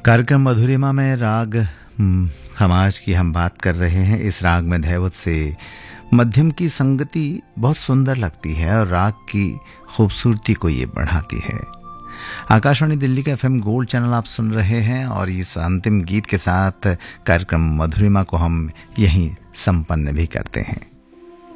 कार्यक्रम मधुरिमा में राग खमाज की हम बात कर रहे हैं। इस राग में धैवत से मध्यम की संगति बहुत सुंदर लगती है और राग की खूबसूरती को ये बढ़ाती है। आकाशवाणी दिल्ली का एफएम गोल्ड चैनल आप सुन रहे हैं और इस अंतिम गीत के साथ कार्यक्रम मधुरिमा को हम यहीं संपन्न भी करते हैं।